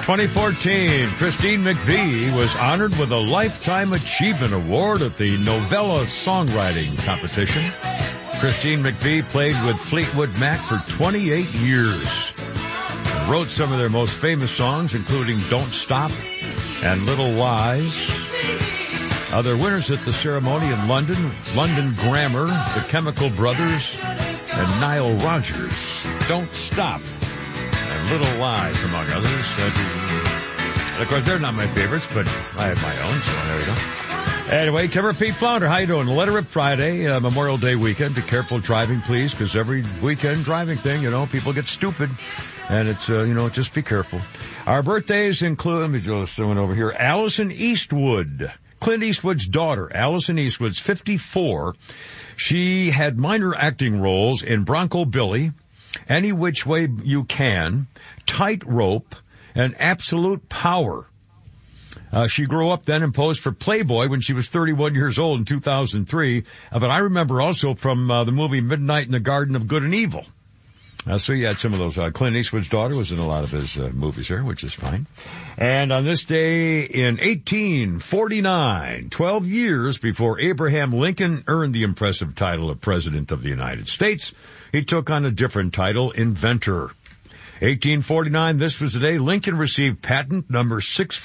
2014, Christine McVie was honored with a Lifetime Achievement Award at the Novella Songwriting Competition. Christine McVie played with Fleetwood Mac for 28 years and wrote some of their most famous songs, including Don't Stop and Little Lies. Other winners at the ceremony in London, London Grammar, the Chemical Brothers, and Nile Rodgers. Don't Stop and Little Lies, among others. Of course, they're not my favorites, but I have my own, so there you go. Anyway, Kimmer Pete Flounder, how you doing? Let It Rip Friday, Memorial Day weekend. Be careful driving, please, because every weekend driving thing, people get stupid. And it's, just be careful. Our birthdays include, let me just throw it over here, Allison Eastwood. Clint Eastwood's daughter, Allison Eastwood's 54. She had minor acting roles in Bronco Billy, Any Which Way You Can, Tightrope, and Absolute Power. She grew up then and posed for Playboy when she was 31 years old in 2003. But I remember also from the movie Midnight in the Garden of Good and Evil. So you had some of those. Clint Eastwood's daughter was in a lot of his movies here, which is fine. And on this day in 1849, 12 years before Abraham Lincoln earned the impressive title of President of the United States, he took on a different title, Inventor. 1849, this was the day Lincoln received patent number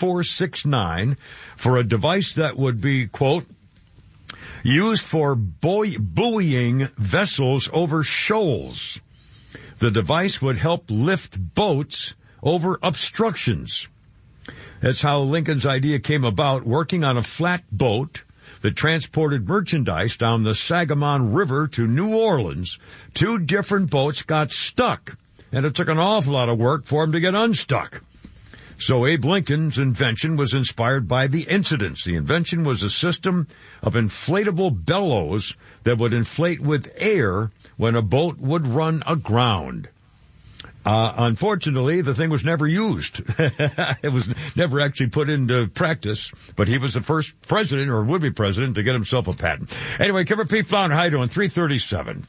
6469 for a device that would be, quote, used for buoying vessels over shoals. The device would help lift boats over obstructions. That's how Lincoln's idea came about, working on a flat boat that transported merchandise down the Sangamon River to New Orleans. Two different boats got stuck, and it took an awful lot of work for them to get unstuck. So Abe Lincoln's invention was inspired by the incidents. The invention was a system of inflatable bellows that would inflate with air when a boat would run aground. Unfortunately, the thing was never used. It was never actually put into practice, but he was the first president, or would-be president, to get himself a patent. Anyway, Kimmer Pete Flounder, how you doing? 337.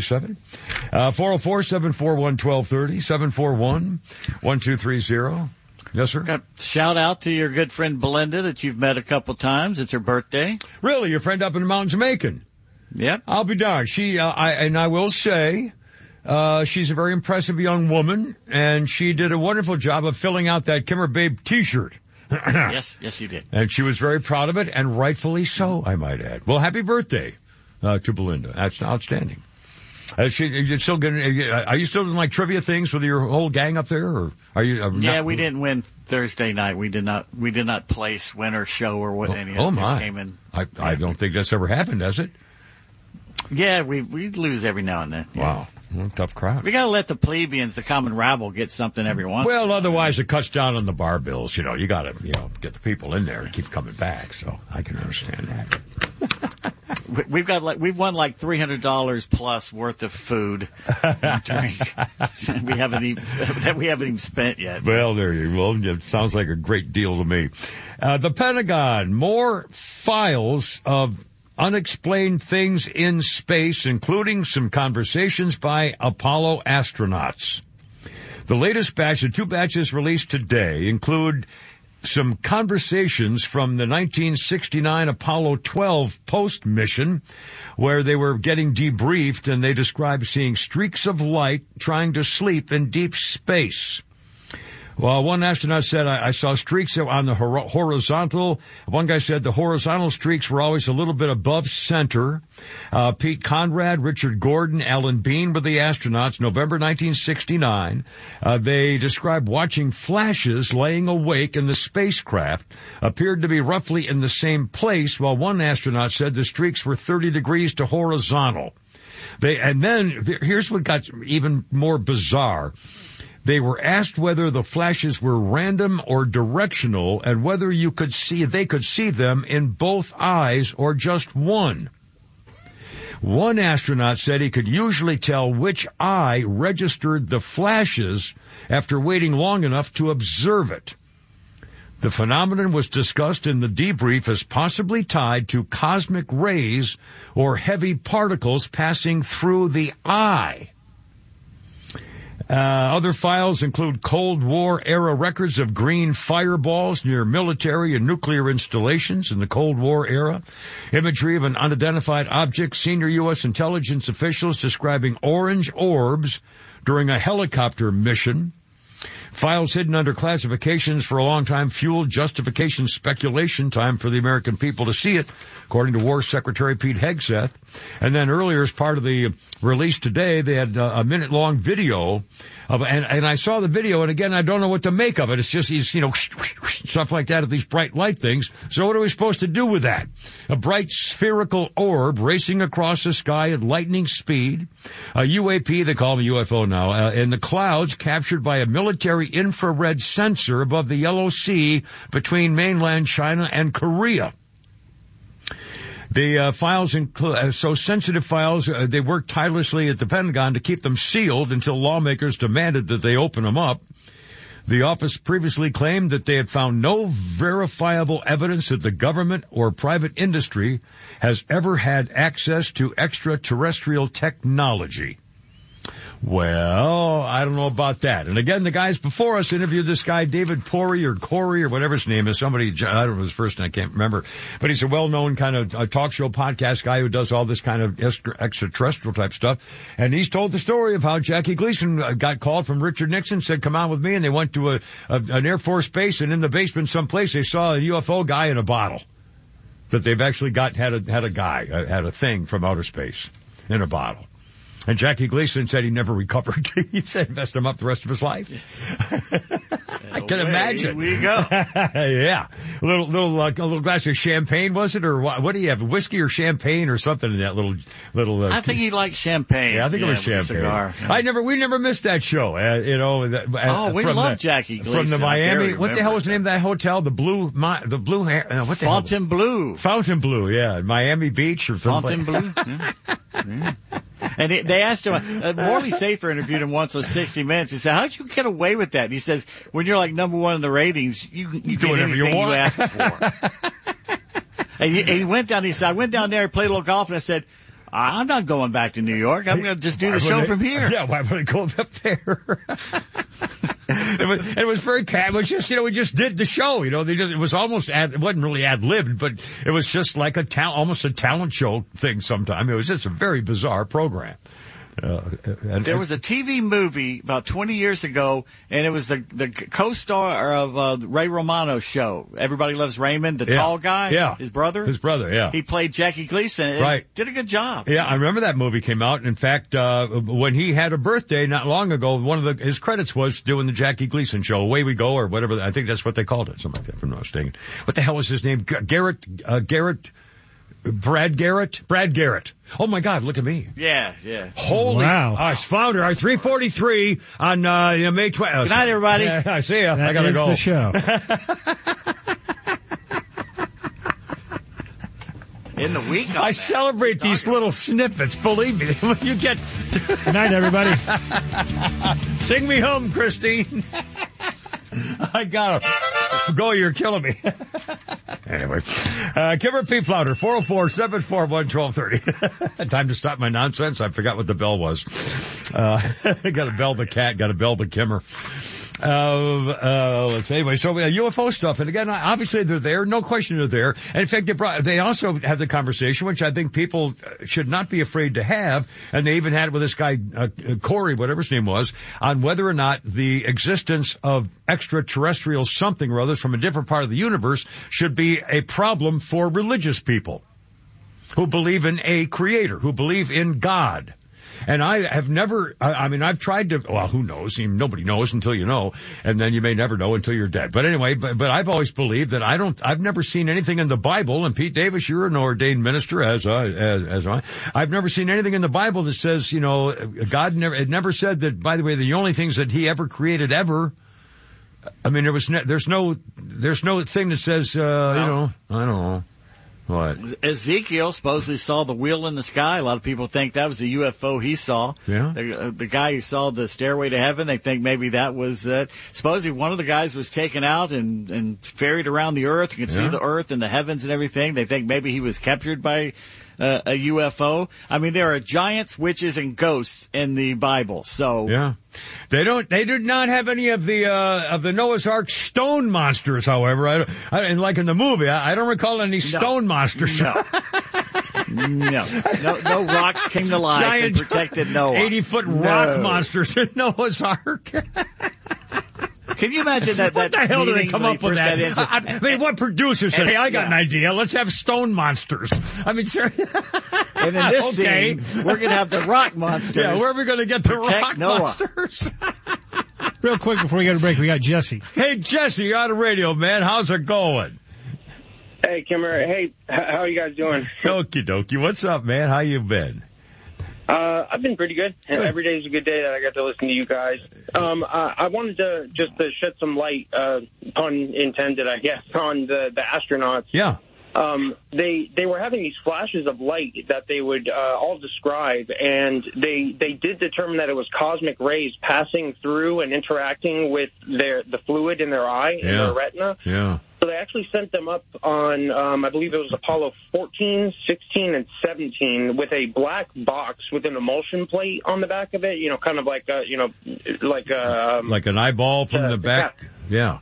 404-741-1230, 741-1230. Yes, sir. Shout out to your good friend Belinda that you've met a couple times. It's her birthday. Really? Your friend up in the mountains of Macon? Yep. I'll be darned. I will say, she's a very impressive young woman, and she did a wonderful job of filling out that Kimmer Babe t-shirt. Yes, you did. And she was very proud of it, and rightfully so, I might add. Well, happy birthday, to Belinda. That's outstanding. Are you still doing like trivia things with your whole gang up there, or are you? Yeah, we didn't win Thursday night. We did not place winner show or what any of them came in. I don't think that's ever happened, has it? Yeah, we lose every now and then. Yeah. Wow. Well, tough crowd. We gotta let the plebeians, the common rabble, get something every once in a while. Well, otherwise it cuts down on the bar bills. You gotta, get the people in there and keep coming back. So I can understand that. We've won like $300 plus worth of food and drink. we haven't even spent yet. Well, there you go. It sounds like a great deal to me. The Pentagon, more files of unexplained things in space, including some conversations by Apollo astronauts. The latest batch, the two batches released today, include some conversations from the 1969 Apollo 12 post mission, where they were getting debriefed, and they described seeing streaks of light trying to sleep in deep space. Well, one astronaut said, I saw streaks on the horizontal. One guy said the horizontal streaks were always a little bit above center. Pete Conrad, Richard Gordon, Alan Bean were the astronauts, November 1969. They described watching flashes laying awake in the spacecraft, appeared to be roughly in the same place, while one astronaut said the streaks were 30 degrees to horizontal. Here's what got even more bizarre. They were asked whether the flashes were random or directional, and whether they could see them in both eyes or just one. One astronaut said he could usually tell which eye registered the flashes after waiting long enough to observe it. The phenomenon was discussed in the debrief as possibly tied to cosmic rays or heavy particles passing through the eye. Other files include Cold War-era records of green fireballs near military and nuclear installations in the Cold War era, imagery of an unidentified object, senior U.S. intelligence officials describing orange orbs during a helicopter mission, files hidden under classifications for a long time fueled justification speculation, time for the American people to see it, according to War Secretary Pete Hegseth. And then earlier, as part of the release today, they had a minute-long video of, and I saw the video, and again, I don't know what to make of it. It's just, stuff like that at these bright light things. So what are we supposed to do with that? A bright spherical orb racing across the sky at lightning speed. A UAP, they call them a UFO now, in the clouds captured by a military infrared sensor above the Yellow Sea between mainland China and Korea. The files include, so sensitive files, they worked tirelessly at the Pentagon to keep them sealed until lawmakers demanded that they open them up. The office previously claimed that they had found no verifiable evidence that the government or private industry has ever had access to extraterrestrial technology. Well, I don't know about that. And again, the guys before us interviewed this guy, David Corey or whatever his name is. Somebody, I don't know his first name, I can't remember. But he's a well-known kind of a talk show podcast guy who does all this kind of extraterrestrial type stuff. And he's told the story of how Jackie Gleason got called from Richard Nixon, said, come out with me. And they went to an Air Force base, and in the basement someplace, they saw a UFO guy in a bottle. That they've actually had a thing from outer space in a bottle. And Jackie Gleason said he never recovered. He said messed him up the rest of his life. I can imagine. Here we go. Yeah. A little glass of champagne, was it? Or what do you have? Whiskey or champagne or something in that little, I think he liked champagne. Yeah, I think it was champagne. Cigar. We never missed that show. We love Jackie Gleason. From the Miami, what the hell was the name of that hotel? The Blue, what the Fontainebleau. Fontainebleau, yeah. Miami Beach or something. Fontainebleau. Yeah. And they asked him, Morley Safer interviewed him once on 60 Minutes. He said, how did you get away with that? And he says, when you're like number one in the ratings, you get anything you ask for. And he went down, he said, I went down there and played a little golf, and I said, I'm not going back to New York. I'm going to just do the show from here. Yeah, why would I go up there? It was very, it was just, we just did the show, it was almost, it wasn't really ad-libbed, but it was just like almost a talent show thing sometime. It was just a very bizarre program. There was a TV movie about 20 years ago, and it was the co-star of Ray Romano's show. Everybody Loves Raymond, the tall guy. Yeah. His brother. Yeah. He played Jackie Gleason. Right. Did a good job. Yeah, I remember that movie came out. In fact, when he had a birthday not long ago, one of his credits was doing the Jackie Gleason show, Away We Go, or whatever. I think that's what they called it, something like that, if I'm not mistaken. What the hell was his name? Brad Garrett. Oh my God, look at me. Yeah. Holy. Wow. I found her. 3:43 on, May 12th. Good night, everybody. Yeah, I see ya. That I gotta go. the show. In the week. I celebrate these little snippets. Believe me, when you get. Good night, everybody. Sing me home, Christine. I gotta go. You're killing me. Anyway, Kimmer P. Flounder, 404-741-1230. Time to stop my nonsense. I forgot what the bell was. Got to bell the cat. Got to bell the Kimmer. Anyway, so UFO stuff, and again, obviously they're there, no question they're there. And in fact, they also have the conversation, which I think people should not be afraid to have, and they even had it with this guy, Corey, whatever his name was, on whether or not the existence of extraterrestrial something or others from a different part of the universe should be a problem for religious people who believe in a creator, who believe in God. And I have never, I've tried to, well, who knows? Nobody knows until you know, and then you may never know until you're dead. But anyway, but I've always believed that I've never seen anything in the Bible, and Pete Davis, you're an ordained minister, as I. I've never seen anything in the Bible that says, God never said that, by the way, the only things that he ever created ever, there's no thing that says, I don't know. What? Ezekiel supposedly saw the wheel in the sky. A lot of people think that was a UFO he saw. Yeah. The guy who saw the stairway to heaven, they think maybe that was supposedly one of the guys was taken out and ferried around the earth. You could see the earth and the heavens and everything. They think maybe he was captured by a UFO. I mean, there are giants, witches, and ghosts in the Bible. So yeah, they did not have any of the Noah's Ark stone monsters. However, and like in the movie, I don't recall any stone monsters. No. No rocks came to life and protected Noah. 80-foot rock monsters in Noah's Ark. Can you imagine that? What the hell did they come up with that? I mean, what producer said, hey, I got an idea. Let's have stone monsters. I mean, seriously. And in this scene, we're going to have the rock monsters. Yeah, where are we going to get the rock Noah. monsters? Real quick before we go to break, we got Jesse. Hey, Jesse, you're on the radio, man. How's it going? Hey, Kimmer. Hey, how are you guys doing? Okie dokie. What's up, man? How you been? I've been pretty good. Every day is a good day that I got to listen to you guys. I wanted to just to shed some light, pun intended, I guess, on the astronauts. Yeah. They were having these flashes of light that they would all describe, and they did determine that it was cosmic rays passing through and interacting with the fluid in their eye and their retina. Yeah. So they actually sent them up on, I believe it was Apollo 14, 16, and 17 with a black box with an emulsion plate on the back of it, kind of like like an eyeball from the back. Yeah.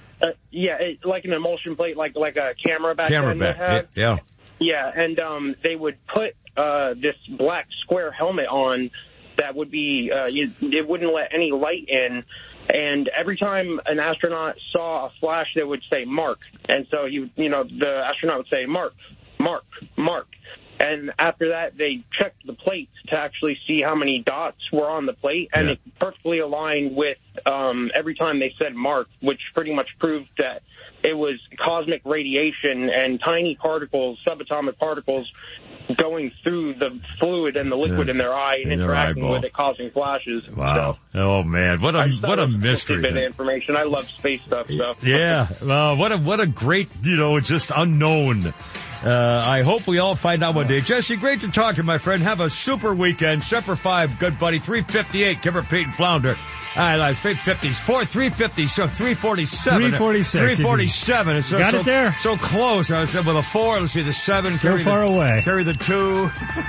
Like an emulsion plate, like a camera back then. Yeah. Yeah, and they would put this black square helmet on that would be, it wouldn't let any light in. And every time an astronaut saw a flash, they would say, Mark. And so, the astronaut would say, Mark, Mark, Mark. And after that, they checked the plates to actually see how many dots were on the plate. And it perfectly aligned with every time they said Mark, which pretty much proved that it was cosmic radiation and tiny particles, subatomic particles, going through the fluid and the liquid in their eye and interacting with it, causing flashes. Wow. So, oh, man. What a mystery. Bit of information. I love space stuff. So. Yeah. What a great, just unknown. I hope we all find out one day. Jesse, great to talk to you, my friend. Have a super weekend. Semper 5, good buddy. 358, Kimmer, Pete, and Flounder. 350s, 350, so 347. 347. It's got it there. So close. I said with a 4, let's see the 7. So far away. Carry the 2.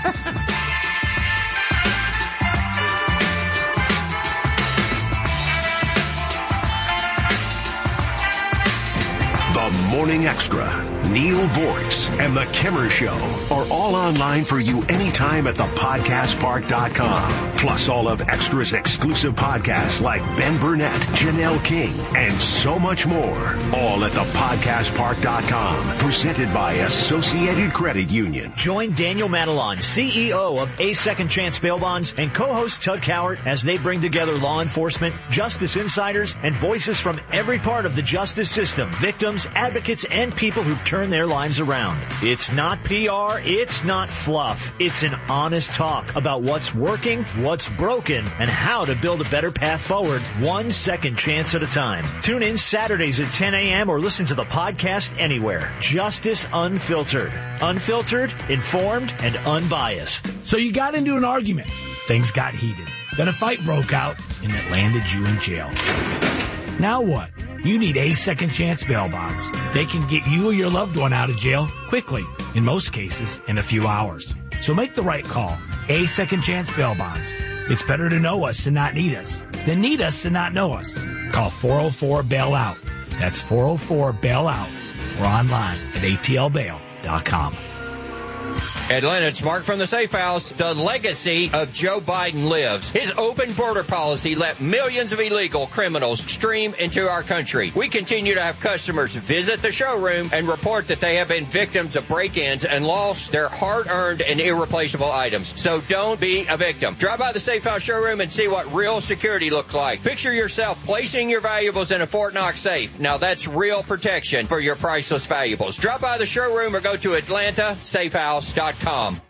The Morning Extra, Neil Boortz, and The Kimmer Show are all online for you anytime at thepodcastpark.com. Plus all of Extra's exclusive podcasts like Ben Burnett, Janelle King, and so much more. All at thepodcastpark.com. Presented by Associated Credit Union. Join Daniel Matalon, CEO of A Second Chance Bail Bonds, and co-host Tug Cowart as they bring together law enforcement, justice insiders, and voices from every part of the justice system, victims, advocates, and people who've turned their lives around. It's not PR, it's not fluff. It's an honest talk about what's working, what's broken, and how to build a better path forward, one second chance at a time. Tune in Saturdays at 10 a.m. or listen to the podcast anywhere. Justice Unfiltered. Unfiltered, informed, and unbiased. So you got into an argument. Things got heated. Then a fight broke out, and it landed you in jail. Now what? You need A Second Chance Bail Bonds. They can get you or your loved one out of jail quickly, in most cases in a few hours. So make the right call. A Second Chance Bail Bonds. It's better to know us and not need us than need us and not know us. Call 404-BAIL-OUT. That's 404-BAIL-OUT or online at atlbail.com. Atlanta, it's Mark from the Safe House. The legacy of Joe Biden lives. His open border policy let millions of illegal criminals stream into our country. We continue to have customers visit the showroom and report that they have been victims of break-ins and lost their hard-earned and irreplaceable items. So don't be a victim. Drive by the Safe House showroom and see what real security looks like. Picture yourself placing your valuables in a Fort Knox safe. Now that's real protection for your priceless valuables. Drop by the showroom or go to AtlantaSafehouse.com.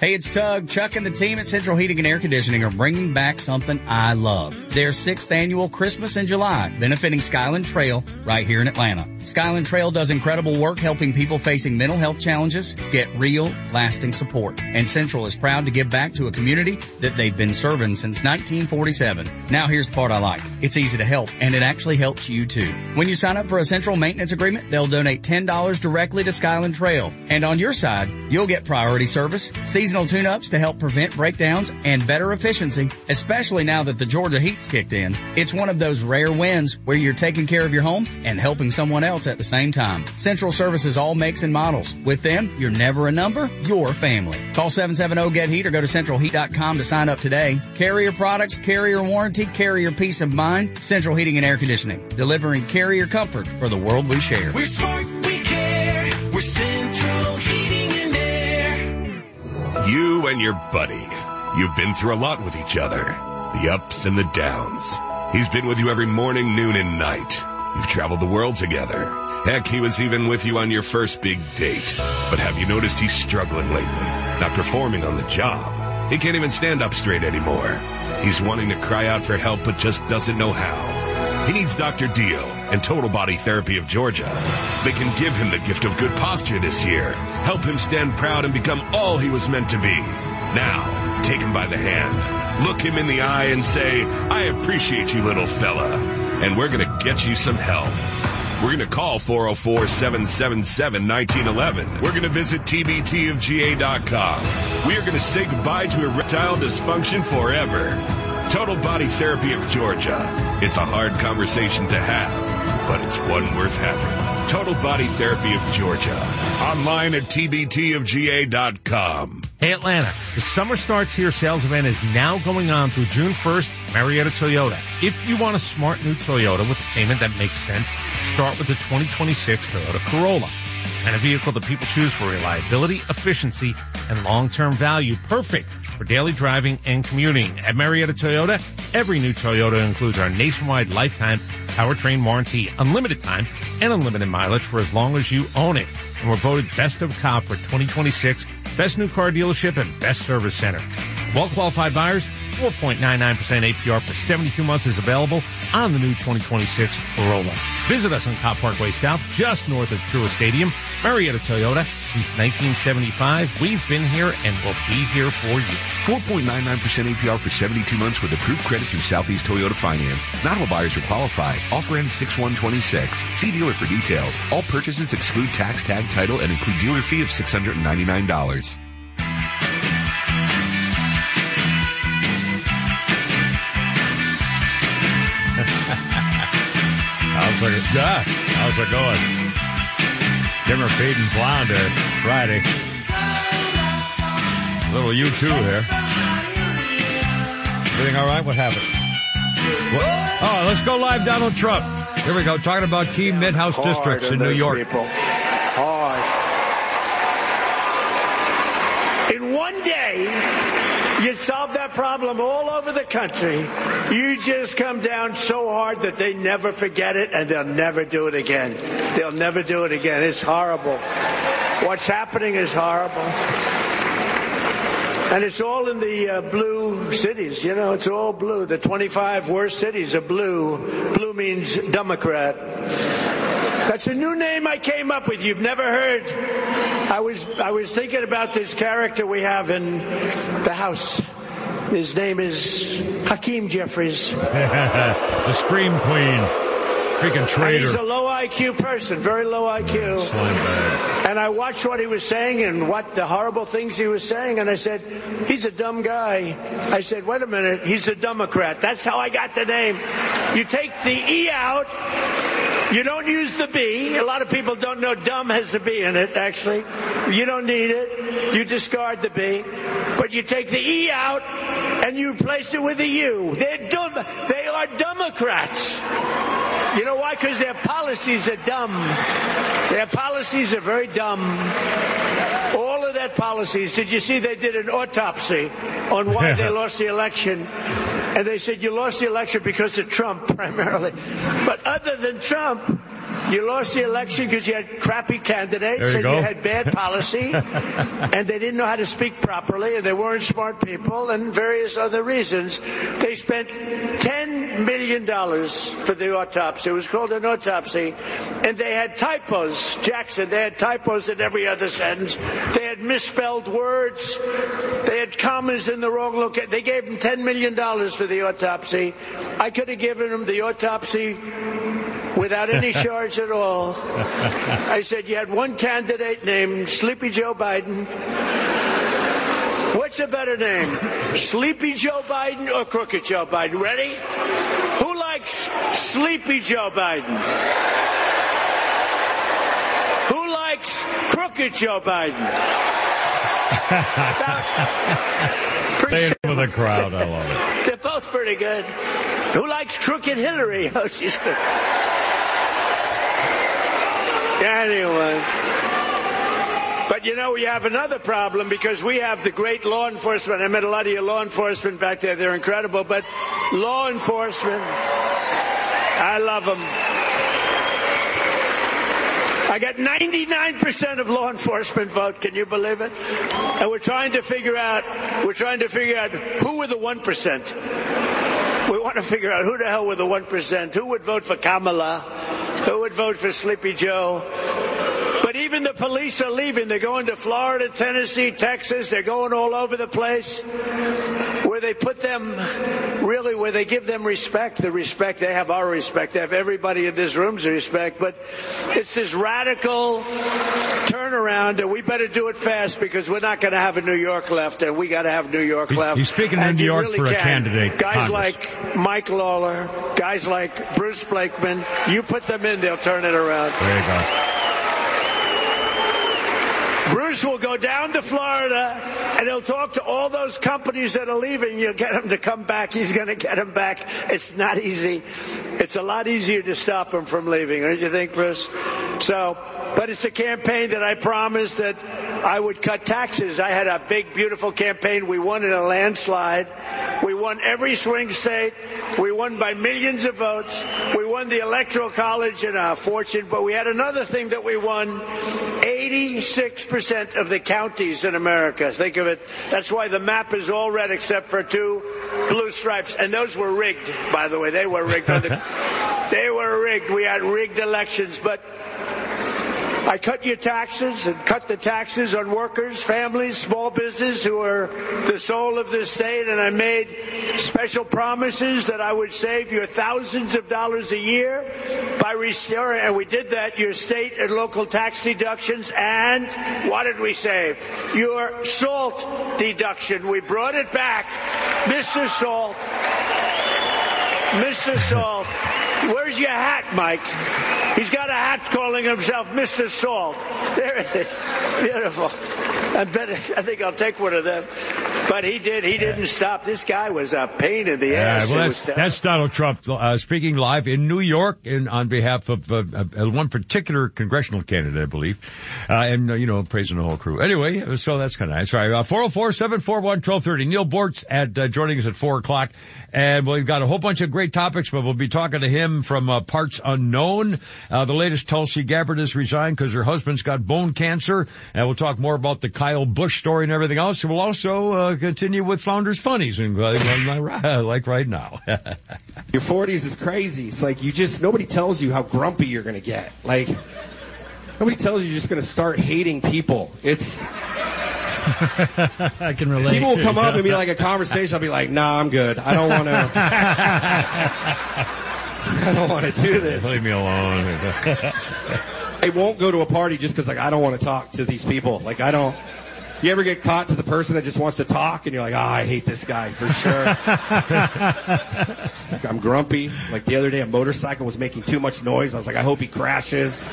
Hey, it's Tug. Chuck and the team at Central Heating and Air Conditioning are bringing back something I love. Their 6th annual Christmas in July, benefiting Skyland Trail right here in Atlanta. Skyland Trail does incredible work helping people facing mental health challenges get real, lasting support. And Central is proud to give back to a community that they've been serving since 1947. Now here's the part I like. It's easy to help, and it actually helps you too. When you sign up for a Central maintenance agreement, they'll donate $10 directly to Skyland Trail. And on your side, you'll get priority service, seasonal tune-ups to help prevent breakdowns, and better efficiency, especially now that the Georgia heat's kicked in. It's one of those rare wins where you're taking care of your home and helping someone else at the same time. Central services all makes and models. With them, you're never a number, you're family. Call 770-GET-HEAT or go to centralheat.com to sign up today. Carrier products, carrier warranty, carrier peace of mind. Central Heating and Air Conditioning, delivering carrier comfort for the world we share. We're smart, we care. We're Central Heating and Air. You and your buddy. You've been through a lot with each other. The ups and the downs. He's been with you every morning, noon, and night. You've traveled the world together. Heck, he was even with you on your first big date. But have you noticed he's struggling lately? Not performing on the job. He can't even stand up straight anymore. He's wanting to cry out for help, but just doesn't know how. He needs Dr. Dio and Total Body Therapy of Georgia. They can give him the gift of good posture this year, help him stand proud and become all he was meant to be. Now, take him by the hand, look him in the eye and say, I appreciate you, little fella, and we're going to get you some help. We're going to call 404-777-1911. We're going to visit tbtofga.com. We are going to say goodbye to erectile dysfunction forever. Total Body Therapy of Georgia. It's a hard conversation to have, but it's one worth having. Total Body Therapy of Georgia. Online at tbtofga.com. Hey, Atlanta, the Summer Starts Here sales event is now going on through June 1st, Marietta Toyota. If you want a smart new Toyota with a payment that makes sense, start with the 2026 Toyota Corolla. And a vehicle that people choose for reliability, efficiency, and long-term value. Perfect for daily driving and commuting. At Marietta Toyota, every new Toyota includes our nationwide lifetime powertrain warranty, unlimited time, and unlimited mileage for as long as you own it. And we're voted Best of Cobb for 2026, Best New Car Dealership, and Best Service Center. Well-qualified buyers, 4.99% APR for 72 months is available on the new 2026 Corolla. Visit us on Cobb Parkway South, just north of Truist Stadium. Marietta Toyota, since 1975. We've been here and will be here for you. 4.99% APR for 72 months with approved credit through Southeast Toyota Finance. Not all buyers are qualified. Offer ends 6/1/26. See dealer for details. All purchases exclude tax, tag, title, and include dealer fee of $699. How's it going? Dimmer, Feed, and Flounder, Friday. A little U2 here. Everything all right? What happened? Oh, let's go live, Donald Trump. Here we go, talking about key mid-house districts in New York. People. Hard. In one day, you solve that problem all over the country. You just come down so hard that they never forget it and they'll never do it again. They'll never do it again. It's horrible. What's happening is horrible. And it's all in the blue cities. You know, it's all blue. The 25 worst cities are blue. Blue means Democrat. That's a new name I came up with. You've never heard. I was thinking about this character we have in the House. His name is Hakeem Jeffries. The Scream Queen. Freaking traitor. And he's a low IQ person, very low IQ. And I watched what he was saying and what the horrible things he was saying, and I said, he's a dumb guy. I said, wait a minute, he's a Democrat. That's how I got the name. You take the E out. You don't use the B. A lot of people don't know dumb has a B in it, actually. You don't need it. You discard the B. But you take the E out and you replace it with a U. They're dumb. They are Democrats. You know why? Because their policies are dumb. Their policies are very dumb. All of their policies. Did you see they did an autopsy on why they lost the election? And they said you lost the election because of Trump, primarily. But other than Trump, You lost the election because you had crappy candidates and you had bad policy, and they didn't know how to speak properly, and they weren't smart people, and various other reasons. They spent $10 million for the autopsy. It was called an autopsy, and they had typos. Jackson, they had typos in every other sentence. They had misspelled words. They had commas in the wrong location. They gave them $10 million for the autopsy. I could have given them the autopsy without any charge at all. I said, you had one candidate named Sleepy Joe Biden. What's a better name? Sleepy Joe Biden or Crooked Joe Biden? Ready? Who likes Sleepy Joe Biden? Who likes Crooked Joe Biden? Say it for the crowd. I love it. They're both pretty good. Who likes Crooked Hillary? Oh, she's good. Anyway. But, you know, we have another problem because we have the great law enforcement. I met a lot of your law enforcement back there. They're incredible. But law enforcement, I love them. I got 99% of law enforcement vote. Can you believe it? And we're trying to figure out who were the 1%. We want to figure out who the hell were the 1%. Who would vote for Kamala? Who would vote for Sleepy Joe? But even the police are leaving. They're going to Florida, Tennessee, Texas. They're going all over the place where they put them, really, where they give them respect. The respect, they have our respect. They have everybody in this room's respect. But it's this radical turnaround, and we better do it fast because we're not going to have a New York left, and we got to have New York left. He's speaking in New York really for a candidate. Guys like Mike Lawler, guys like Bruce Blakeman, you put them in, they'll turn it around. There you go. Bruce will go down to Florida, and he'll talk to all those companies that are leaving. You'll get them to come back. He's going to get them back. It's not easy. It's a lot easier to stop them from leaving, don't you think, Bruce? But it's a campaign that I promised that I would cut taxes. I had a big, beautiful campaign. We won in a landslide. We won every swing state. We won by millions of votes. We won the Electoral College in a fortune. But we had another thing that we won. 86% of the counties in America. Think of it. That's why the map is all red except for 2 blue stripes. And those were rigged, by the way. They were rigged. They were rigged. We had rigged elections. But I cut your taxes and cut the taxes on workers, families, small business who are the soul of this state. And I made special promises that I would save you thousands of dollars a year by restoring, and we did that, your state and local tax deductions. And what did we save? Your SALT deduction. We brought it back. Mr. Salt. Mr. Salt. Where's your hat, Mike? He's got a hat calling himself Mr. Salt. There it is. Beautiful. I think I'll take one of them. But he did. He didn't stop. This guy was a pain in the ass. Well, that's Donald Trump speaking live in New York on behalf of one particular congressional candidate, I believe, and praising the whole crew. Anyway, so that's kind of nice. All right, 404-741-1230. Neil Bortz joining us at 4:00, and we've got a whole bunch of great topics, but we'll be talking to him from Parts Unknown. The latest, Tulsi Gabbard has resigned because her husband's got bone cancer, and we'll talk more about the Kyle Busch story and everything else. And we'll also continue with Flounder's Funnies, and like right now. Your 40s is crazy. It's like nobody tells you how grumpy you're going to get. Like, nobody tells you you're just going to start hating people. It's... I can relate. People will come up and be like a conversation. I'll be like, nah, I'm good. I don't want to. I don't want to do this. Leave me alone. I won't go to a party just because, I don't want to talk to these people. I don't. You ever get caught to the person that just wants to talk, and you're like, I hate this guy for sure. I'm grumpy. The other day, a motorcycle was making too much noise. I was like, I hope he crashes.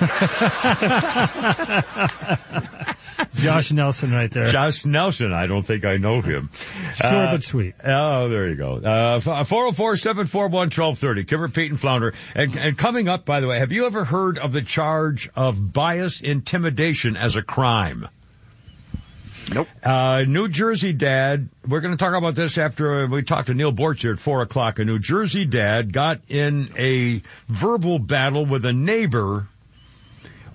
Josh Nelson right there. Josh Nelson. I don't think I know him. Short but sweet. Oh, there you go. 404-741-1230. Kimmer, Pete, and Flounder. And coming up, by the way, have you ever heard of the charge of bias intimidation as a crime? Nope. New Jersey dad, we're going to talk about this after we talk to Neil Bortz here at 4:00. A New Jersey dad got in a verbal battle with a neighbor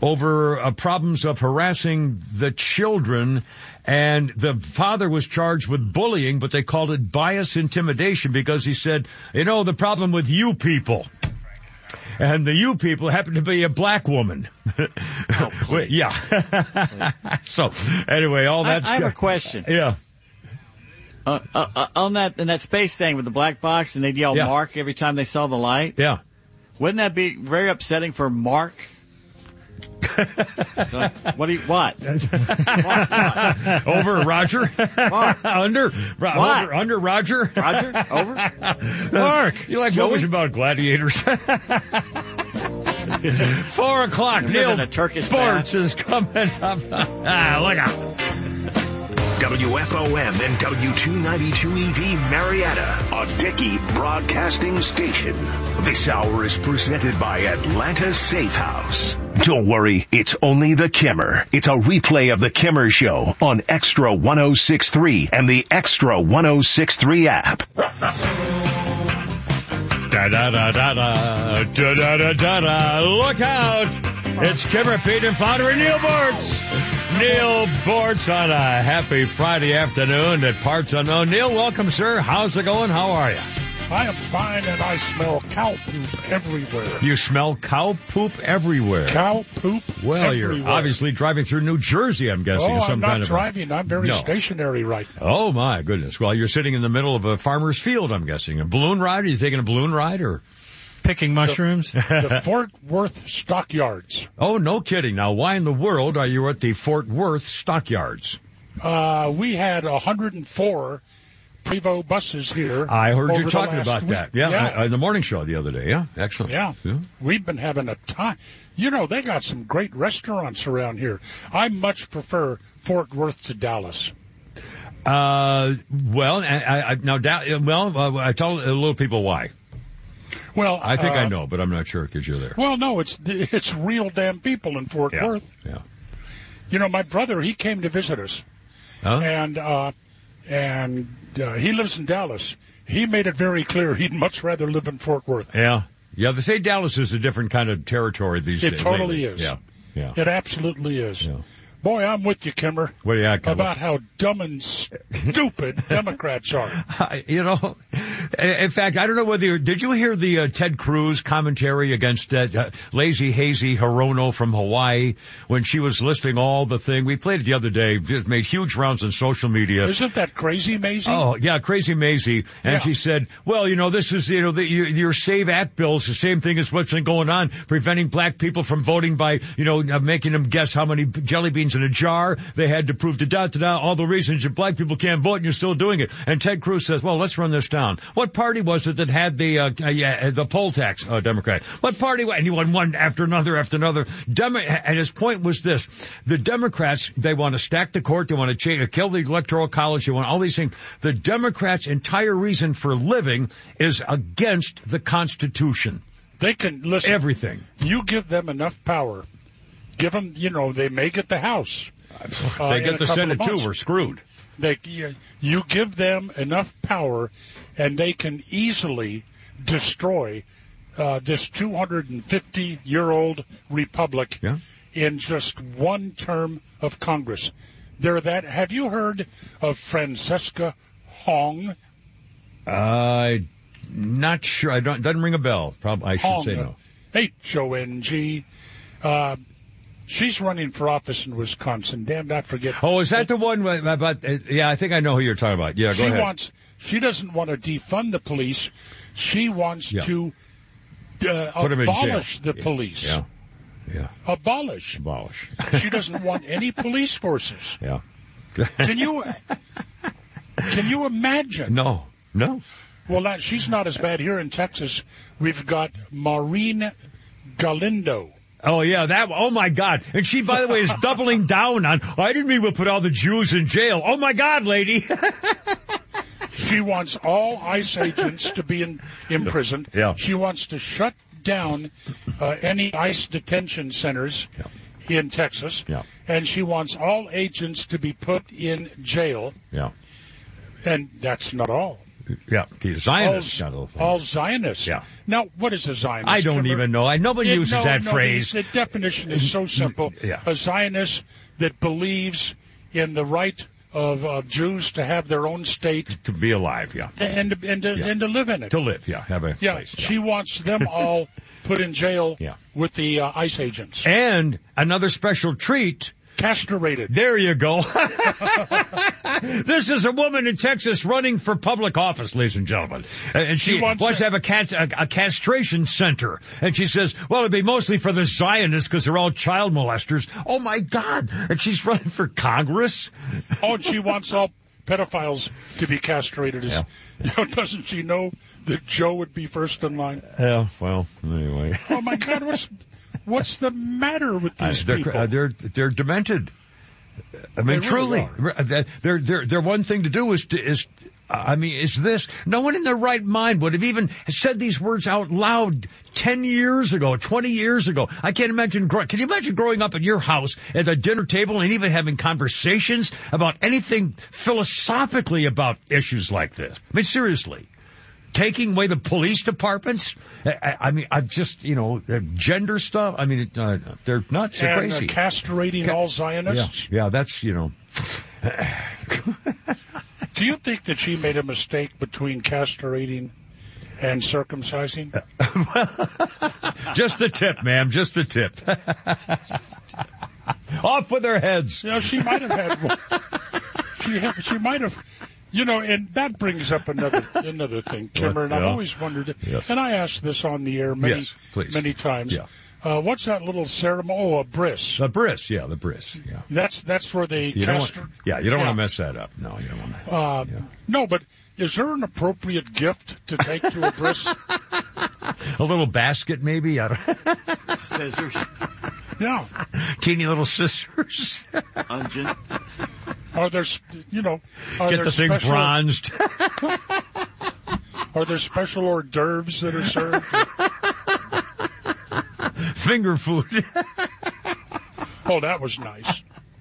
over problems of harassing the children. And the father was charged with bullying, but they called it bias intimidation because he said, the problem with you people. And the you people happen to be a black woman. Yeah. So, anyway, all that's... I have a question. Yeah. On that space thing with the black box, and they'd yell Mark every time they saw the light. Yeah. Wouldn't that be very upsetting for Mark? What? Over Roger? Mark. Under Roger? Roger? Over? Mark. You like movies about gladiators? 4 o'clock. Neil Sports is coming up. Look out. WFOM and W292EV Marietta, a Dickey broadcasting station. This hour is presented by Atlanta Safe House. Don't worry, it's only the Kimmer. It's a replay of the Kimmer Show on Extra 106.3 and the Extra 106.3 app. Da-da-da-da-da, da-da-da-da-da, look out! It's Kimmer, Pete, and Founder and Neil Bortz. Neil Bortz on a happy Friday afternoon at Parts Unknown. Neil, welcome, sir. How's it going? How are you? I am fine, and I smell cow poop everywhere. You smell cow poop everywhere? Cow poop Well, everywhere. You're obviously driving through New Jersey, I'm guessing. I'm not driving. I'm very stationary right now. Oh, my goodness. Well, you're sitting in the middle of a farmer's field, I'm guessing. A balloon ride? Are you taking a balloon ride, or...? Picking mushrooms? The Fort Worth Stockyards. Oh, no kidding. Now, why in the world are you at the Fort Worth Stockyards? We had 104 Prevost buses here. I heard you talking about that. Yeah, in the morning show the other day. Yeah, excellent. Yeah. We've been having a time. They got some great restaurants around here. I much prefer Fort Worth to Dallas. I tell little people why. Well, I think I know, but I'm not sure because you're there. Well, no, it's real damn people in Fort Worth. Yeah. My brother, he came to visit us, and he lives in Dallas. He made it very clear he'd much rather live in Fort Worth. Yeah. They say Dallas is a different kind of territory these days. It totally is. Yeah. It absolutely is. Yeah. Boy, I'm with you, Kimmer. Well, yeah, about how dumb and stupid Democrats are. In fact, I don't know whether did you hear the Ted Cruz commentary against that lazy, hazy Hirono from Hawaii when she was listing all the thing? We played it the other day. Just made huge rounds on social media. Isn't that Crazy Maisie? Oh, yeah, Crazy Maisie. And she said, well, this is, your SAVE Act bill is the same thing as what's been going on, preventing black people from voting by, making them guess how many jelly beans in a jar they had to prove all the reasons that black people can't vote and you're still doing it. And Ted Cruz says, well, let's run this down. What party was it that had the poll tax? Democrat. What party? And he won one after another after another. And his point was this: the Democrats, they want to stack the court, they want to kill the Electoral College, they want all these things. The Democrats' entire reason for living is against the Constitution. They can listen. Everything. You give them enough power. Give them, they may get the House. If they get the Senate too, we're screwed. You give them enough power, and they can easily destroy this 250-year-old republic in just one term of Congress. Have you heard of Francesca Hong? Not sure. Doesn't ring a bell. Probably I should say no. H-O-N-G. She's running for office in Wisconsin. Damn, I forget. Oh, is that the one about? Yeah, I think I know who you're talking about. Yeah, go ahead. She doesn't want to defund the police. She wants to abolish the police. Yeah. Abolish. She doesn't want any police forces. Yeah. Can you imagine? No. Well, she's not as bad. Here in Texas, we've got Maureen Galindo. Oh, yeah, oh, my God. And she, by the way, is doubling down on, I didn't mean we'll put all the Jews in jail. Oh, my God, lady. She wants all ICE agents to be imprisoned. Yeah. She wants to shut down any ICE detention centers in Texas. Yeah. And she wants all agents to be put in jail. Yeah. And that's not all. Yeah, the Zionist kind of thing. All Zionists. Yeah. Now, what is a Zionist? I don't even know. Nobody uses that phrase. The definition is so simple. Yeah. A Zionist that believes in the right of Jews to have their own state. To be alive, yeah. And to live in it. To live, yeah. Have a place. She wants them all put in jail with the ICE agents. And another special treat. Castrated. There you go. This is a woman in Texas running for public office, ladies and gentlemen. And she wants to have a castration center. And she says, well, it'd be mostly for the Zionists because they're all child molesters. Oh, my God. And she's running for Congress? Oh, and she wants all pedophiles to be castrated. Yeah. Doesn't she know that Joe would be first in line? Yeah, well, anyway. Oh, my God, what's the matter with these people? They're demented. I mean, truly, their one thing to do is this. No one in their right mind would have even said these words out loud 10 years ago, 20 years ago. I can't imagine. Can you imagine growing up in your house at a dinner table and even having conversations about anything philosophically about issues like this? I mean, seriously. Taking away the police departments? I've just, gender stuff. I mean, they're nuts. They're crazy. Castrating all Zionists? Yeah, that's, Do you think that she made a mistake between castrating and circumcising? Just the tip, ma'am. Just the tip. Off with their heads. She might have had one. She might have... and that brings up another thing, Kimmer, and I've always wondered, and I asked this on the air many times. Yeah. What's that little ceremony? Oh, a bris. A bris, yeah, the bris. Yeah. That's where they castrate. You don't want to mess that up. No, you don't want to. No, but is there an appropriate gift to take to a bris? A little basket, maybe? I don't. Scissors. Yeah. Teeny little scissors. Ungent. Are there, get the thing bronzed. Are there special hors d'oeuvres that are served? Finger food. Oh, that was nice.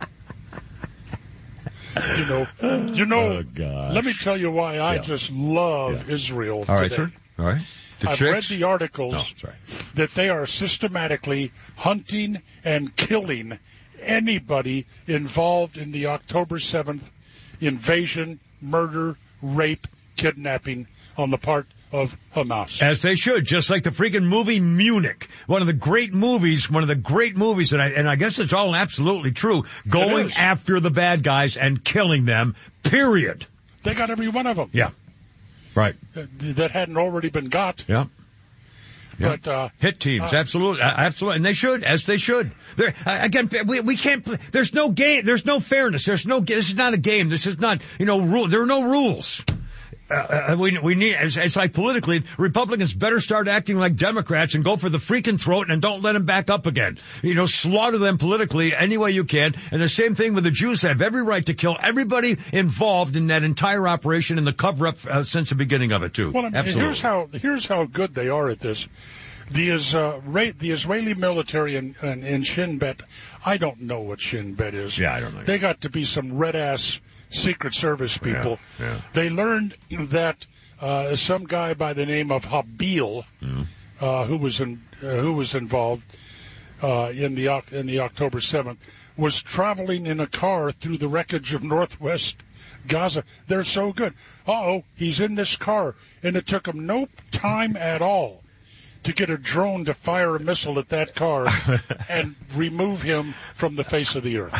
Oh, gosh. Let me tell you why I just love Israel All right, today. sir. All right. I've read the articles that they are systematically hunting and killing anybody involved in the October 7th invasion, murder, rape, kidnapping on the part of Hamas. As they should, just like the freaking movie Munich. One of the great movies, and I guess it's all absolutely true, going after the bad guys and killing them, period. They got every one of them. Yeah. Right. That hadn't already been got. Yeah. Yeah. But, hit teams, absolutely, and they should, as they should. Again, we can't. There's no game. There's no fairness. This is not a game. This is not, rule. There are no rules. We need. It's like politically, Republicans better start acting like Democrats and go for the freaking throat and don't let them back up again. Slaughter them politically any way you can. And the same thing with the Jews. They have every right to kill everybody involved in that entire operation and the cover-up since the beginning of it too. Well, absolutely. Here's how good they are at this. The Israeli military in Shin Bet, I don't know what Shin Bet is. Yeah, I don't know. They got to be some red-ass Secret Service people. Yeah. They learned that some guy by the name of Habil, who was involved in the October 7th, was traveling in a car through the wreckage of northwest Gaza. They're so good. He's in this car, and it took him no time at all to get a drone to fire a missile at that car and remove him from the face of the earth.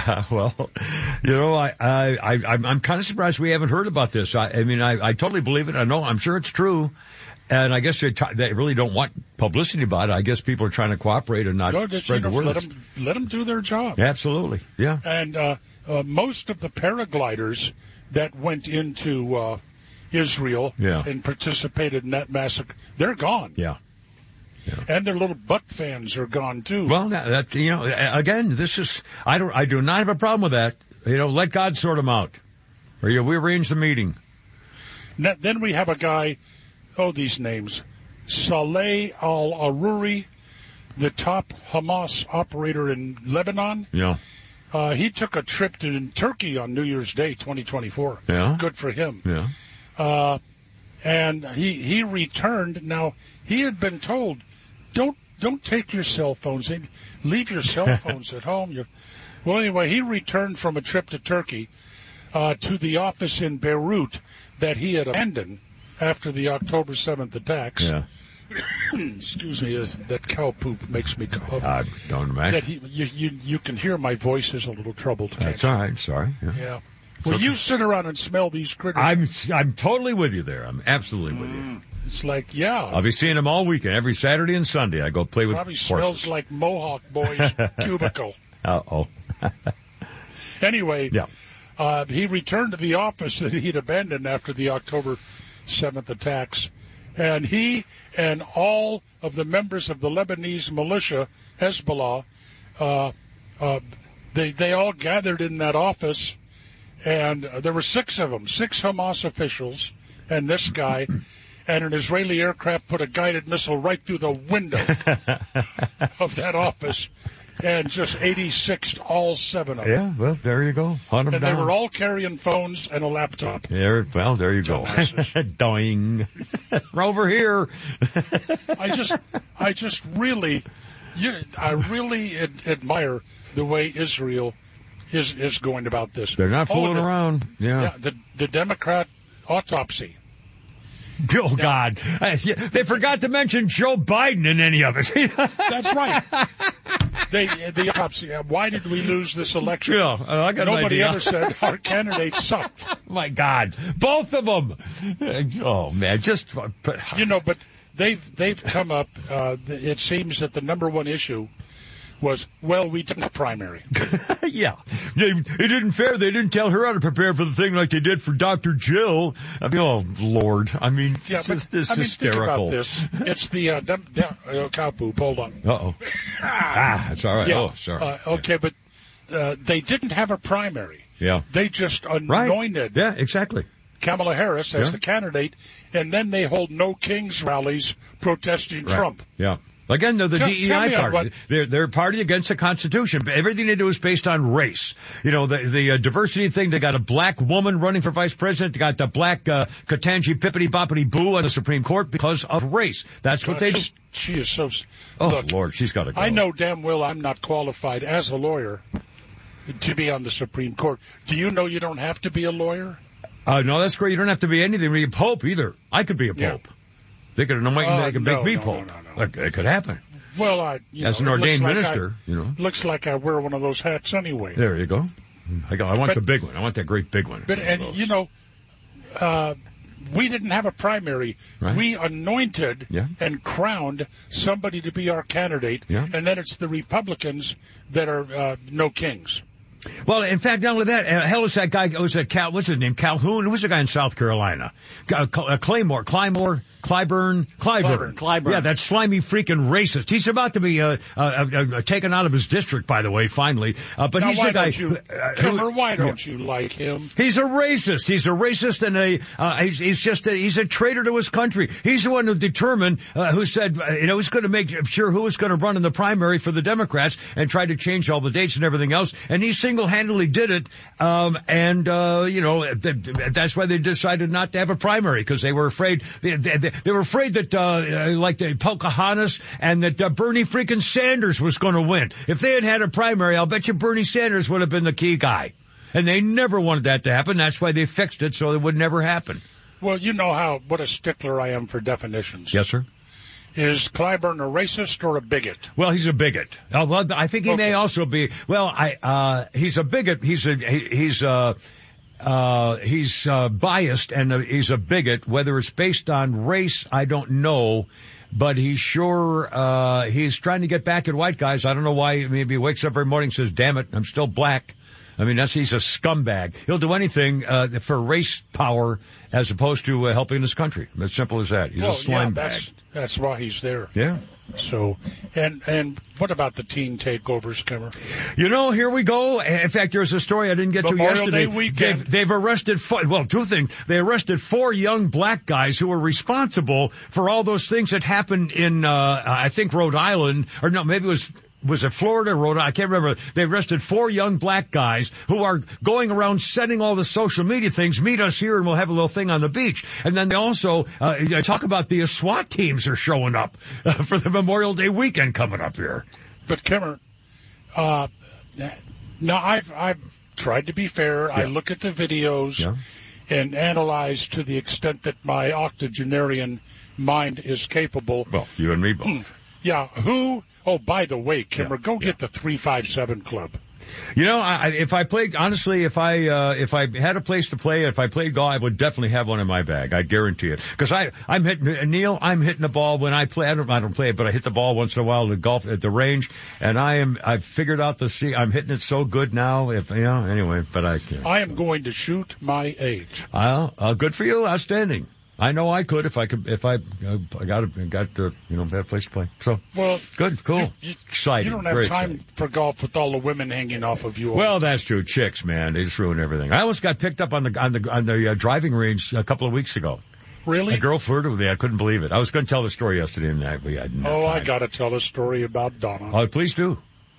I'm kind of surprised we haven't heard about this. I totally believe it. I'm sure it's true. And I guess they really don't want publicity about it. I guess people are trying to cooperate and not spread the word. Let them do their job. Absolutely. Yeah. And most of the paragliders that went into Israel and participated in that massacre, they're gone. Yeah. Yeah. And their little butt fans are gone too. Well, again, this is, I do not have a problem with that. Let God sort them out. Or we arrange the meeting. Then we have a guy, these names, Saleh al-Aruri, the top Hamas operator in Lebanon. Yeah. He took a trip to Turkey on New Year's Day, 2024. Yeah. Good for him. Yeah. And he returned. Now, he had been told, don't take your cell phones in. Leave your cell phones at home. Well, anyway, he returned from a trip to Turkey to the office in Beirut that he had abandoned after the October 7th attacks. Yeah. Excuse me, that cow poop makes me cough. I don't imagine. That you can hear my voice is a little troubled. That's all right. Sorry. Yeah. Well, you sit around and smell these critters. I'm totally with you there. I'm absolutely with you. It's like, yeah. I'll be seeing them all weekend. Every Saturday and Sunday I go play with Probably horses. Smells like Mohawk Boy's cubicle. Uh-oh. Anyway, yeah. He returned to the office that he'd abandoned after the October 7th attacks. And he and all of the members of the Lebanese militia, Hezbollah, they all gathered in that office. And there were 6 of them, 6 Hamas officials, and this guy, and an Israeli aircraft put a guided missile right through the window of that office, and just 86'd all 7 of them. Yeah, well, there you go. Hunt them and down. they were all carrying phones and a laptop. There you go. Doing. Over here. I just really, I really admire the way Israel is going about this. They're not fooling around. Yeah. The Democrat autopsy. Oh, God. They forgot to mention Joe Biden in any of it. That's right. The autopsy. Why did we lose this election? Yeah, I got Nobody an idea. ever said our candidate sucked. My God. Both of them. Oh, man. But they've come up. It seems that the number one issue was, well, we didn't have primary. Yeah. It didn't fair. They didn't tell her how to prepare for the thing like they did for Dr. Jill. I mean, oh, Lord. I mean, it's hysterical. Think about this. It's the cow poop. Hold on. Uh-oh. That's all right. Yeah. Oh, sorry. Okay, but they didn't have a primary. Yeah. They just anointed Yeah, exactly. Kamala Harris as the candidate, and then they hold no kings rallies protesting Trump. Yeah. Again, they're the DEI party. They're a party against the Constitution. Everything they do is based on race. You know, the diversity thing, they got a black woman running for vice president. They got the black Ketanji Pippity-Boppity-Boo on the Supreme Court because of race. That's what they do. She is so... Oh, Look, Lord, she's got to go. I know damn well I'm not qualified as a lawyer to be on the Supreme Court. Do you know you don't have to be a lawyer? No, that's great. You don't have to be anything. Be a pope either. I could be a pope. They could make me pope. No. It could happen. Well, as an ordained minister, looks like I wear one of those hats anyway. There you go. I want the big one. I want that great big one. But we didn't have a primary. Right. We anointed and crowned somebody to be our candidate, and then it's the Republicans that are no kings. Well, in fact, not only that, hell was that guy, what's his name, Calhoun? Who was the guy in South Carolina? Clyburn. Clyburn. Yeah, that slimy freaking racist. He's about to be taken out of his district, by the way, finally. But now, he's the guy. Why don't you like him? He's a racist. He's a racist, and he's a traitor to his country. He's the one who determined, who said, he's going to make sure who was going to run in the primary for the Democrats and tried to change all the dates and everything else. And he single-handedly did it. That's why they decided not to have a primary, because they were afraid. They were afraid that, like the Pocahontas and that Bernie freaking Sanders was going to win. If they had had a primary, I'll bet you Bernie Sanders would have been the key guy. And they never wanted that to happen. That's why they fixed it so it would never happen. Well, you know what a stickler I am for definitions. Yes, sir. Is Clyburn a racist or a bigot? Well, he's a bigot. Well, I think he may also be. Well, he's a bigot. He's biased and he's a bigot. Whether it's based on race, I don't know. But he's he's trying to get back at white guys. I don't know why. Maybe he wakes up every morning and says, damn it, I'm still black. I mean, he's a scumbag. He'll do anything for race power as opposed to helping his country. As simple as that. He's a slime bag. That's why he's there. Yeah. So, and what about the teen takeovers, Kimmer? Here we go. In fact, there's a story I didn't get to yesterday. Day weekend. They've arrested two things. They arrested 4 young black guys who were responsible for all those things that happened in, I think, Rhode Island, or no, maybe it was was it Florida, Rhode Island? I can't remember. They arrested 4 young black guys who are going around sending all the social media things. Meet us here and we'll have a little thing on the beach. And then they also talk about the SWAT teams are showing up for the Memorial Day weekend coming up here. But Kimmer, now I've tried to be fair. Yeah. I look at the videos and analyze to the extent that my octogenarian mind is capable. Well, you and me both. Yeah. Oh, by the way, Kimmer, go get the 357 Club. You know, if I played, honestly, if I had a place to play, if I played golf, I would definitely have one in my bag. I guarantee it. Because I'm hitting the ball when I play. I don't play it, but I hit the ball once in a while to golf at the range, and I've figured out I'm hitting it so good now. Anyway, but I can't. I am going to shoot my age. Good for you. Outstanding. I know I could if I got a place to play. So, well, good, cool, exciting. You don't have time for golf with all the women hanging off of you. Well, that's true. Chicks, man, they just ruin everything. I almost got picked up on the driving range a couple of weeks ago. Really? A girl flirted with me. I couldn't believe it. I was going to tell the story yesterday, and we had no time. I got to tell a story about Donna. Oh, please do.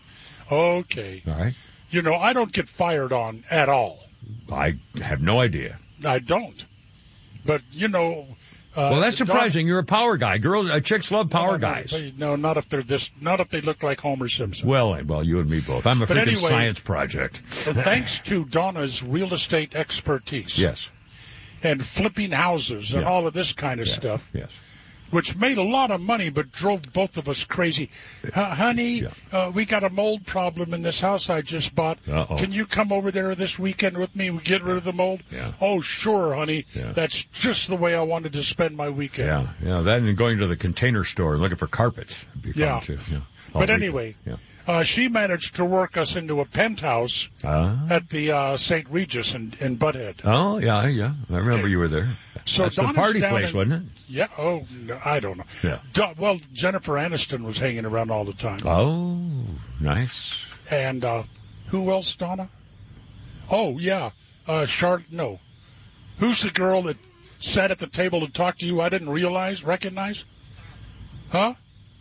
Okay. All right. You know, I don't get fired on at all. I have no idea. I don't. But, you know... well, that's surprising. You're a power guy. Chicks love power guys. No, not if they look like Homer Simpson. Well, you and me both. I'm a freaking science project. Thanks to Donna's real estate expertise. Yes. And flipping houses and all of this kind of stuff. Yes. Which made a lot of money, but drove both of us crazy. Honey, we got a mold problem in this house I just bought. Uh-oh. Can you come over there this weekend with me? We get rid of the mold? Yeah. Oh, sure, honey. Yeah. That's just the way I wanted to spend my weekend. Yeah. That and going to the Container Store and looking for carpets would be fun too. Yeah. But anyway, she managed to work us into a penthouse at the St. Regis in Butthead. Oh, yeah. I remember you were there. So that's the party place, wasn't it? Yeah. Oh, no, I don't know. Yeah. Well, Jennifer Aniston was hanging around all the time. Oh, nice. And who else, Donna? Oh, yeah. Charlotte. No. Who's the girl that sat at the table and talked to you? I didn't recognize. Huh?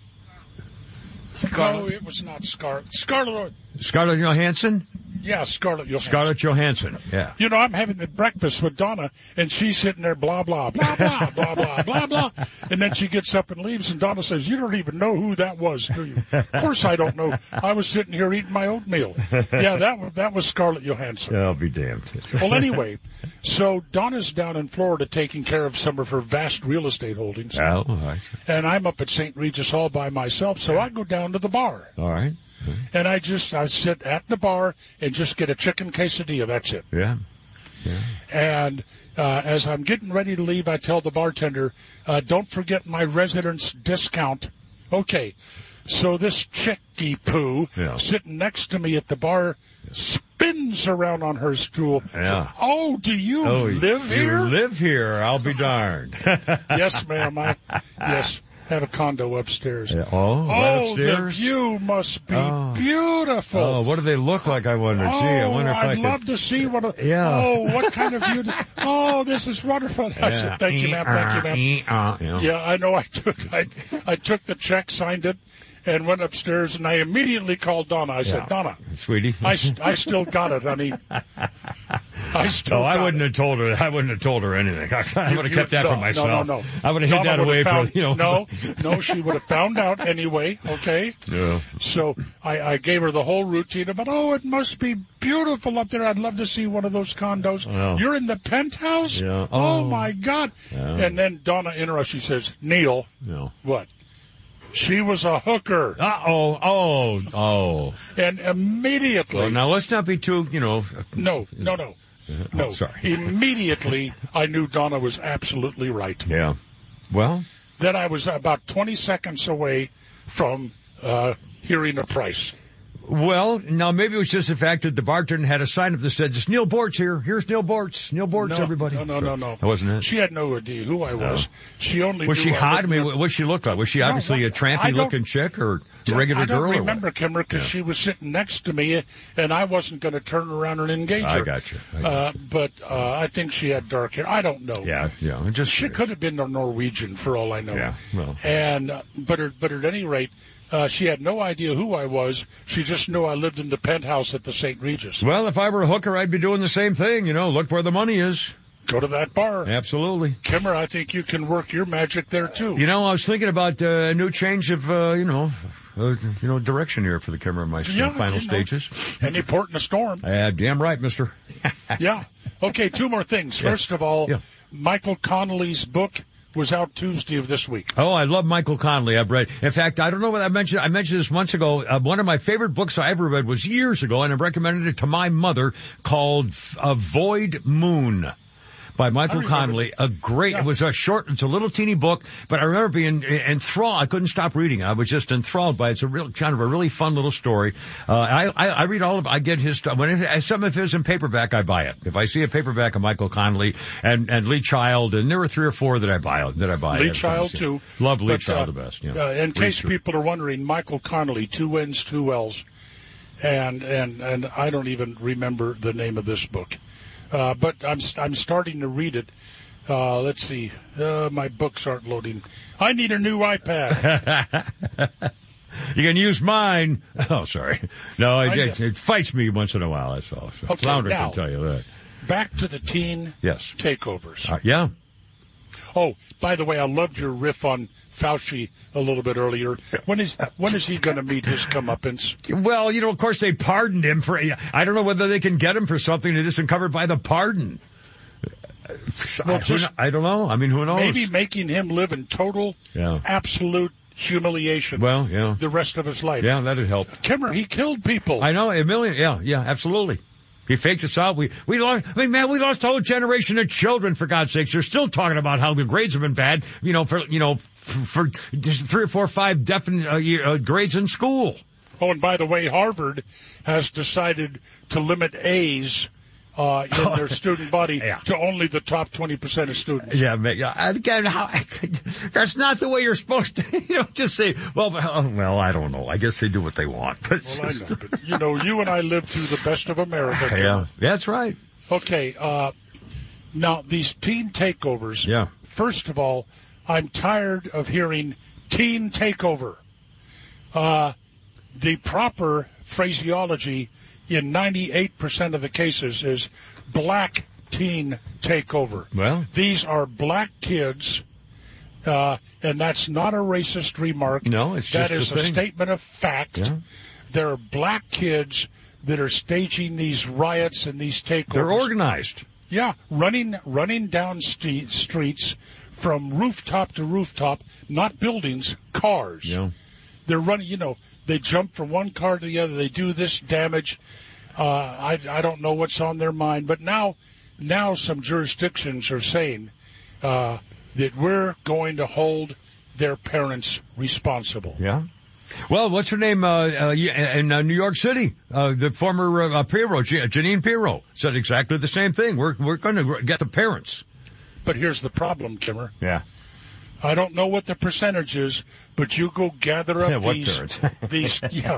No, it was not Scarlett. Scarlett Johansson? Yeah, Scarlett Johansson. Scarlett Johansson, yeah. You know, I'm having breakfast with Donna, and she's sitting there, blah, blah, blah, blah, blah, blah, blah, blah. And then she gets up and leaves, and Donna says, you don't even know who that was, do you? Of course I don't know. I was sitting here eating my oatmeal. Yeah, that was Scarlett Johansson. I'll be damned. Well, anyway, so Donna's down in Florida taking care of some of her vast real estate holdings. Oh, all right. And I'm up at St. Regis all by myself, so I go down to the bar. All right. And I sit at the bar and just get a chicken quesadilla. That's it. Yeah. And as I'm getting ready to leave, I tell the bartender, don't forget my residence discount. Okay. So this chicky poo sitting next to me at the bar spins around on her stool. Yeah. So, oh, do you live here? You live here. I'll be darned. Yes, ma'am. Yes. Have a condo upstairs. Yeah. Right upstairs? The view must be beautiful. Oh, what do they look like, I wonder? Gee, I wonder if I'd love to see what what kind of view. This is wonderful. I said, thank you, ma'am. Thank you, ma'am. Yeah, I know. I took the check, signed it, and went upstairs, and I immediately called Donna. I said, Donna. Sweetie. I still got it, honey. I wouldn't have told her. I wouldn't have told her anything. I would have kept that for myself. No. I would have hid that away from, No, she would have found out anyway, okay? Yeah. So I gave her the whole routine about, it must be beautiful up there. I'd love to see one of those condos. Oh. You're in the penthouse? Yeah. Oh, my God. Yeah. And then Donna interrupts. She says, Neil. No. What? She was a hooker. Oh. And immediately. Well, now let's not be too, No. No. Sorry. Immediately, I knew Donna was absolutely right. Yeah. Well. Then I was about 20 seconds away from hearing a price. Well, now maybe it was just the fact that the bartender had a sign up that said, "Just Neil Bortz here. Here's Neil Bortz. Neil Bortz, everybody." No. That wasn't it. She had no idea who I was. She only was she hot? I mean, what she looked like? Was she obviously a trampy-looking chick or a regular girl? I don't remember, Kimmer, because she was sitting next to me, and I wasn't going to turn around and engage her. I got you. But I think she had dark hair. I don't know. Yeah. She could have been a Norwegian for all I know. Yeah. Well. And but at any rate. She had no idea who I was. She just knew I lived in the penthouse at the St. Regis. Well, if I were a hooker, I'd be doing the same thing. Look where the money is. Go to that bar. Absolutely. Kimmer, I think you can work your magic there, too. I was thinking about a new change of, direction here for the Kimmer and my final stages. Any port in a storm. Damn right, mister. Yeah. Okay, two more things. First of all, Michael Connolly's book was out Tuesday of this week. Oh, I love Michael Connolly. I've read. In fact, I don't know what I mentioned this months ago. One of my favorite books I ever read was years ago, and I recommended it to my mother, called Void Moon, by Michael Connolly. It was a short, it's a little teeny book, but I remember being enthralled. I couldn't stop reading it. I was just enthralled by it. It's a really fun little story. I read all of it. I get his stuff. When some of his in paperback, I buy it. If I see a paperback of Michael Connolly and Lee Child, and there were 3 or 4 that I buy. Lee Child too. Love Lee Child the best. In case people are wondering, Michael Connolly, 2 N's, 2 L's, and I don't even remember the name of this book. But I'm starting to read it. Let's see. My books aren't loading. I need a new iPad. You can use mine. Oh, sorry. No, it fights me once in a while. That's all. So okay, Flounder now, can tell you that. Back to the teen takeovers. Yeah. Oh, by the way, I loved your riff on Fauci a little bit earlier. When is he going to meet his comeuppance? Well, of course they pardoned him for. I don't know whether they can get him for something that isn't covered by the pardon. Well, I don't know. I mean, who knows? Maybe making him live in total, absolute humiliation. Well, yeah. The rest of his life. Yeah, that'd help. Kimmer, he killed people. I know, a million. Yeah, absolutely. He faked us out. We lost. I mean, man, we lost a whole generation of children. For God's sakes, they're still talking about how the grades have been bad. For just 3 or 4 or 5 definite grades in school. Oh, and by the way, Harvard has decided to limit A's in their student body to only the top 20% of students. Yeah, again, that's not the way you're supposed to. Just say, well, I don't know. I guess they do what they want. Well, I know, but you and I live through the best of America. Yeah, that's right. Okay, now these teen takeovers. Yeah. First of all, I'm tired of hearing teen takeover. The proper phraseology in 98% of the cases is black teen takeover. Well, these are black kids, and that's not a racist remark. No, it's just that is a statement of fact. Yeah. There are black kids that are staging these riots and these takeovers. They're organized. Yeah, running down streets from rooftop to rooftop, not buildings, cars. Yeah. They're running, they jump from one car to the other. They do this damage. I don't know what's on their mind, but now some jurisdictions are saying that we're going to hold their parents responsible. Yeah. Well, what's her name in New York City? The former Pirro, Jeanine Pirro, said exactly the same thing. We're going to get the parents. But here's the problem, Kimmer. Yeah. I don't know what the percentage is, but you go gather up these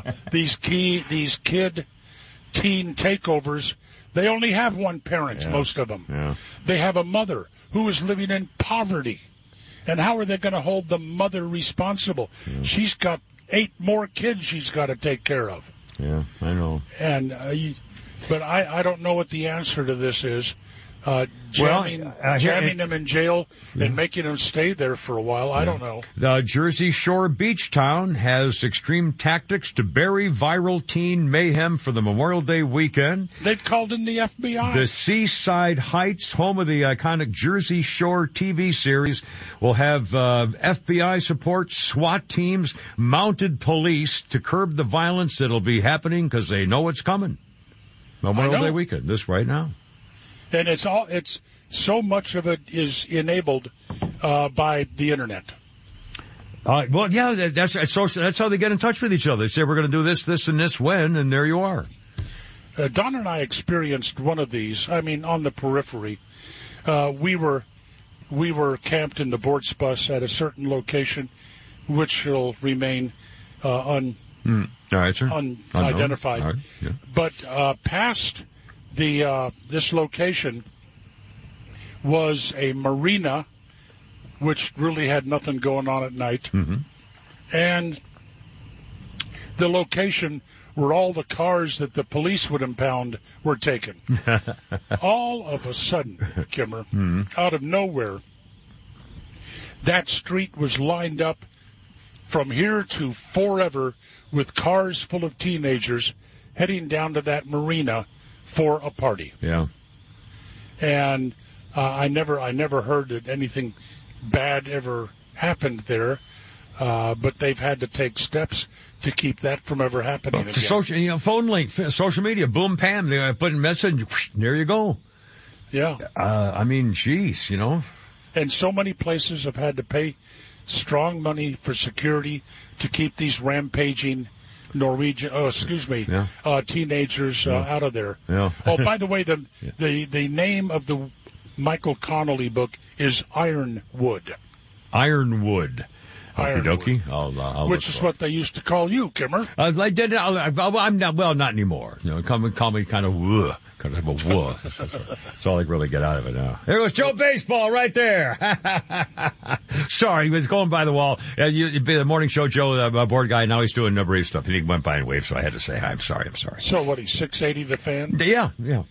kid teen takeovers. They only have one parent, most of them. Yeah. They have a mother who is living in poverty. And how are they going to hold the mother responsible? Yeah. She's got 8 more kids she's got to take care of. Yeah, I know. And but I don't know what the answer to this is. Jamming them in jail and making them stay there for a while. I don't know. The Jersey Shore beach town has extreme tactics to bury viral teen mayhem for the Memorial Day weekend. They've called in the FBI. The Seaside Heights, home of the iconic Jersey Shore TV series, will have FBI support, SWAT teams, mounted police to curb the violence that'll be happening because they know it's coming. Memorial Day weekend, this right now. And it's so much of it is enabled by the internet. Well, yeah, that's how they get in touch with each other. They say we're going to do this, and this when, and there you are. Don and I experienced one of these. I mean, on the periphery, we were camped in the Bortz bus at a certain location, which will remain unidentified. All right, yeah. But past this location was a marina, which really had nothing going on at night. Mm-hmm. And the location where all the cars that the police would impound were taken. All of a sudden, Kimmer, out of nowhere, that street was lined up from here to forever with cars full of teenagers heading down to that marina for a party. Yeah. And I never heard that anything bad ever happened there, but they've had to take steps to keep that from ever happening again. Social, phone link, social media, boom, pam, they put a message, whoosh, there you go. Yeah. I mean, geez, And so many places have had to pay strong money for security to keep these rampaging teenagers out of there. Yeah. Oh, by the way, the name of the Michael Connolly book is Ironwood. Ironwood. Okie dokie. I'll which is what they used to call you, Kimmer. I'm not, not anymore. Call me kind of woo. Kind of a woo. That's all I can really get out of it now. There goes Joe Baseball right there. Sorry, he was going by the wall. The morning show, Joe, the board guy, now he's doing Brave stuff. He went by and waved, so I had to say hi. I'm sorry. So what, he's 680 the fan? Yeah.